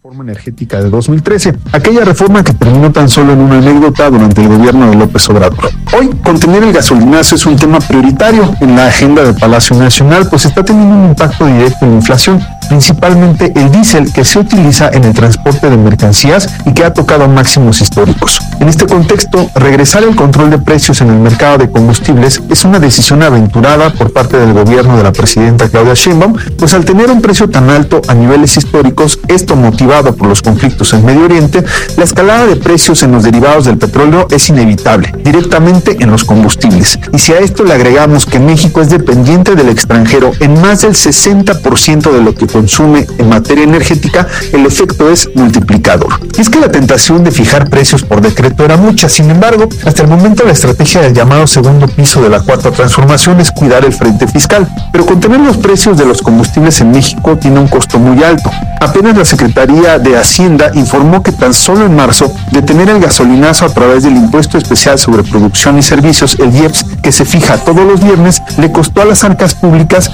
Reforma energética de 2013, aquella reforma que terminó tan solo en una anécdota durante el gobierno de López Obrador. Hoy, contener el gasolinazo es un tema prioritario en la agenda del Palacio Nacional, pues está teniendo un impacto directo en la inflación, principalmente el diésel que se utiliza en el transporte de mercancías y que ha tocado máximos históricos. En este contexto, regresar el control de precios en el mercado de combustibles es una decisión aventurada por parte del gobierno de la presidenta Claudia Sheinbaum, pues al tener un precio tan alto a niveles históricos, esto motivado por los conflictos en Medio Oriente, la escalada de precios en los derivados del petróleo es inevitable, directamente en los combustibles. Y si a esto le agregamos que México es dependiente del extranjero en más del 60% de lo que consume en materia energética, el efecto es multiplicador. Y es que la tentación de fijar precios por decreto era mucha, sin embargo, hasta el momento la estrategia del llamado segundo piso de la Cuarta Transformación es cuidar el frente fiscal, pero contener los precios de los combustibles en México tiene un costo muy alto. Apenas la Secretaría de Hacienda informó que tan solo en marzo, detener el gasolinazo a través del Impuesto Especial sobre Producción y Servicios, el IEPS, que se fija todos los viernes, le costó a las arcas públicas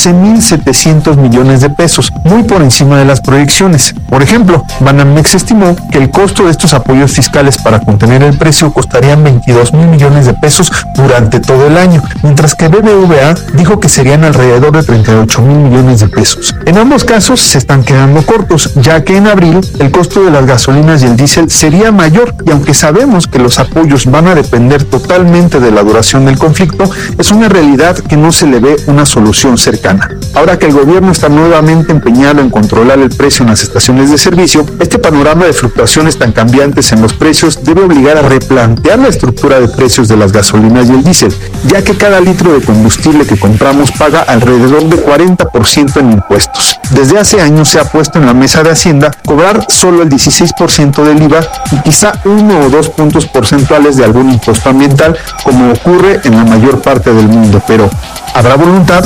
11.700 millones de pesos, muy por encima de las proyecciones. Por ejemplo, Banamex estimó que el costo de estos apoyos fiscales para contener el precio costarían 22.000 millones de pesos durante todo el año, mientras que BBVA dijo que serían alrededor de 38.000 millones de pesos. En ambos casos se están quedando cortos, ya que en abril el costo de las gasolinas y el diésel sería mayor, y aunque sabemos que los apoyos van a depender totalmente de la duración del conflicto, es una realidad que no se le ve una solución cercana. Ahora que el gobierno está nuevamente empeñado en controlar el precio en las estaciones de servicio, este panorama de fluctuaciones tan cambiantes en los precios debe obligar a replantear la estructura de precios de las gasolinas y el diésel, ya que cada litro de combustible que compramos paga alrededor de 40% en impuestos. Desde hace años se ha puesto en la mesa de Hacienda cobrar solo el 16% del IVA y quizá 1 o 2 puntos porcentuales de algún impuesto ambiental, como ocurre en la mayor parte del mundo, pero ¿habrá voluntad?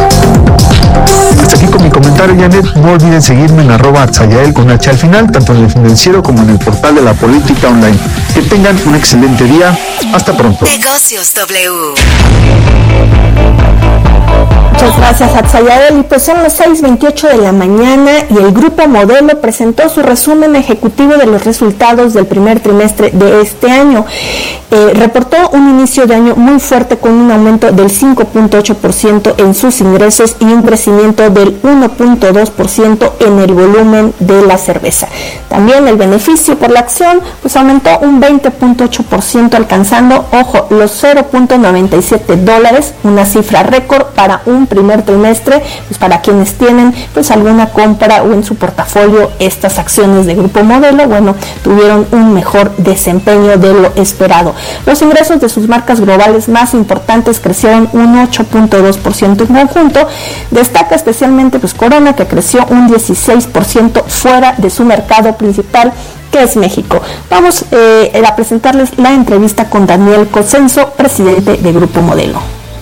Hasta aquí con mi comentario, Janet. No olviden seguirme en @atzayael con H al final, tanto en el Financiero como en el portal de la Política Online. Que tengan un excelente día. Hasta pronto. Negocios W. Muchas gracias, Atzayael. Y pues son las 6:28 de la mañana y el Grupo Modelo presentó su resumen ejecutivo de los resultados del primer trimestre de este año. Reportó un inicio de año muy fuerte con un aumento del 5.8% en sus ingresos y un crecimiento del 1.2% en el volumen de la cerveza. También el beneficio por la acción pues aumentó un 20.8%, alcanzando, ojo, los $0.97, una cifra récord para un primer trimestre, pues para quienes tienen pues alguna compra o en su portafolio estas acciones de Grupo Modelo, bueno, tuvieron un mejor desempeño de lo esperado. Los ingresos de sus marcas globales más importantes crecieron un 8.2% en conjunto. Destaca especialmente pues Corona, que creció un 16% fuera de su mercado principal, que es México. Vamos a presentarles la entrevista con Daniel Cosenso, presidente de Grupo Modelo.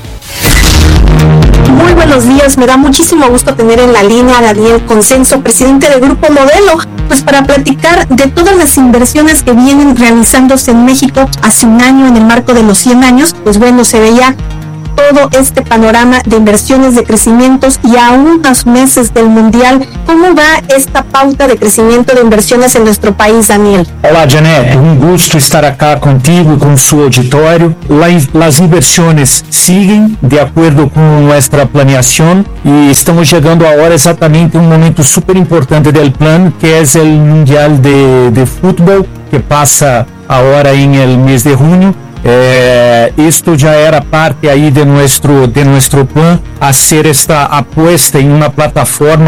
Muy buenos días, me da muchísimo gusto tener en la línea a Daniel Cosenso, presidente de Grupo Modelo, pues para platicar de todas las inversiones que vienen realizándose en México hace un año en el marco de los 100 años, pues bueno, se veía todo este panorama de inversiones, de crecimientos y a unos meses del Mundial. ¿Cómo va esta pauta de crecimiento de inversiones en nuestro país, Daniel? Olá, Janet. É gusto estar acá contigo e com su auditorio. Las inversiones siguen de acuerdo con nuestra planeación y estamos llegando ahora exactamente a un momento súper importante del plan, que es el Mundial de Fútbol, que pasa ahora en el mes de junio. Esto ya era parte ahí de nuestro plan, hacer esta apuesta en una plataforma